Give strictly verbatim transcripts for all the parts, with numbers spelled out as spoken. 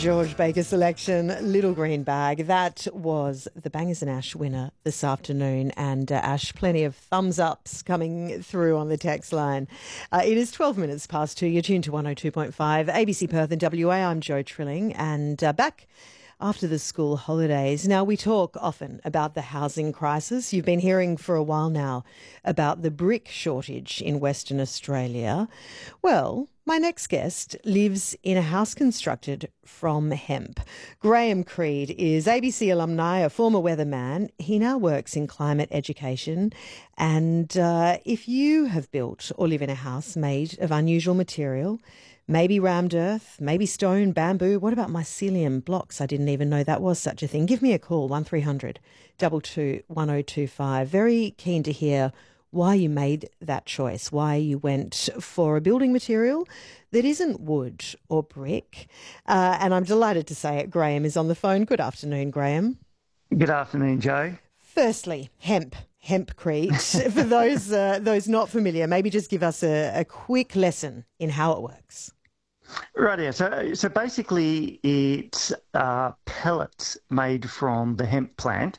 George Baker selection, Little Green Bag. That was the Bangers and Ash winner this afternoon. And uh, Ash, plenty of thumbs ups coming through on the text line. Uh, it is twelve minutes past two. You're tuned to one oh two point five A B C Perth and W A. I'm Jo Trilling, and uh, back after the school holidays. Now, we talk often about the housing crisis. You've been hearing for a while now about the brick shortage in Western Australia. Well, my next guest lives in a house constructed from hemp. Graham Creed is A B C alumni, a former weatherman. He now works in climate education. And uh, if you have built or live in a house made of unusual material, maybe rammed earth, maybe stone, bamboo. What about mycelium blocks? I didn't even know that was such a thing. Give me a call, one three hundred two two one oh two five. Very keen to hear why you made that choice, why you went for a building material that isn't wood or brick. Uh, and I'm delighted to say it. Graham is on the phone. Good afternoon, Graham. Good afternoon, Jo. Firstly, hemp. Hempcrete. For those uh, those not familiar, maybe just give us a, a quick lesson in how it works. Right, yeah. So, so basically, it's uh, pellets made from the hemp plant,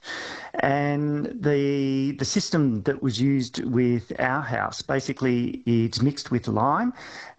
and the the system that was used with our house, basically, it's mixed with lime,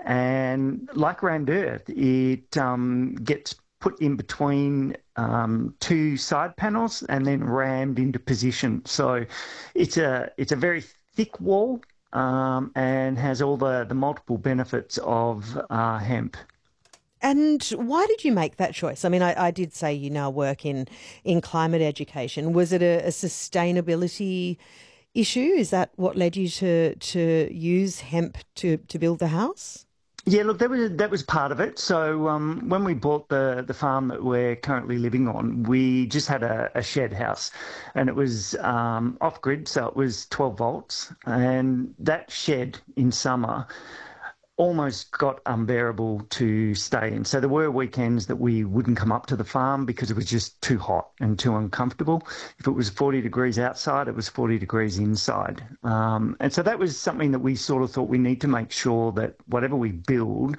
and like rammed earth, it um, gets put in between um, two side panels and then rammed into position. So it's a it's a very thick wall um, and has all the, the multiple benefits of uh, hemp. And why did you make that choice? I mean, I, I did say you now work in, in climate education. Was it a, a sustainability issue? Is that what led you to to use hemp to, to build the house? Yeah, look, that was that was part of it. So um, when we bought the, the farm that we're currently living on, we just had a, a shed house, and it was um, off grid, so it was twelve volts, and that shed in summer almost got unbearable to stay in. So there were weekends that we wouldn't come up to the farm because it was just too hot and too uncomfortable. If it was forty degrees outside, it was forty degrees inside. Um, and so that was something that we sort of thought we need to make sure that whatever we build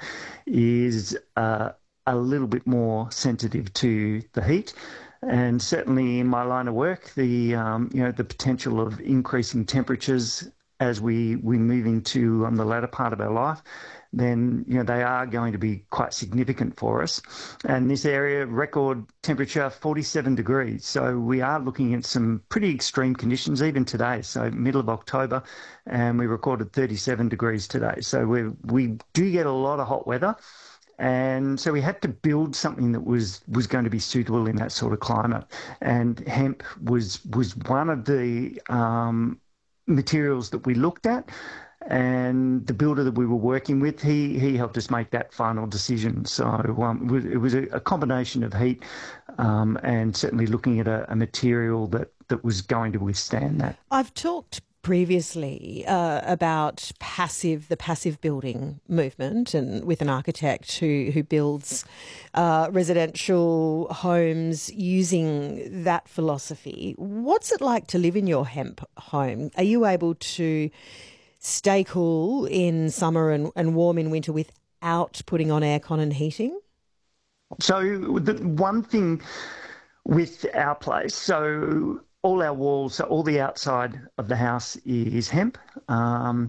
is uh, a little bit more sensitive to the heat. And certainly in my line of work, the um, you know the potential of increasing temperatures as we, we move into um, the latter part of our life, then you know they are going to be quite significant for us. And this area, record temperature forty-seven degrees. So we are looking at some pretty extreme conditions even today. So middle of October, and we recorded thirty-seven degrees today. So we we do get a lot of hot weather. And so we had to build something that was, was going to be suitable in that sort of climate. And hemp was was one of the um, materials that we looked at, and the builder that we were working with, he he helped us make that final decision. So um, it was, it was a, a combination of heat um, and certainly looking at a, a material that, that was going to withstand that. I've talked previously uh, about passive, the passive building movement, and with an architect who who builds uh, residential homes using that philosophy. What's it like to live in your hemp home? Are you able to stay cool in summer and, and warm in winter without putting on aircon and heating? So the one thing with our place, so all our walls, so all the outside of the house is hemp. Um,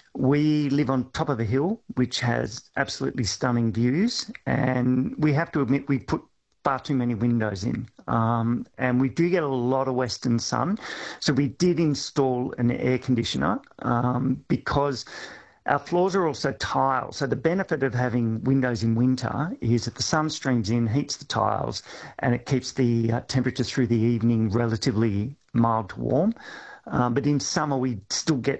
we live on top of a hill, which has absolutely stunning views, and we have to admit we put far too many windows in. Um, and we do get a lot of western sun. So we did install an air conditioner um, because our floors are also tile. So the benefit of having windows in winter is that the sun streams in, heats the tiles, and it keeps the uh, temperature through the evening relatively mild to warm. Um, but in summer, we still get